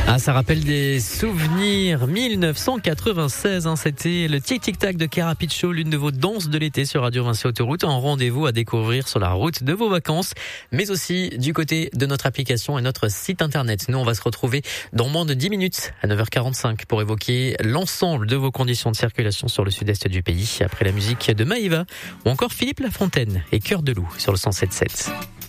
Ah, ça rappelle des souvenirs. 1996, c'était le tic-tic-tac de Carapicho, l'une de vos danses de l'été sur Radio Vinci Autoroute. Un rendez-vous à découvrir sur la route de vos vacances, mais aussi du côté de notre application et notre site internet. Nous, on va se retrouver dans moins de 10 minutes à 9h45 pour évoquer l'ensemble de vos conditions de circulation sur le sud-est du pays. Après la musique de Maïva ou encore Philippe Lafontaine et Cœur de Loup sur le 107.7.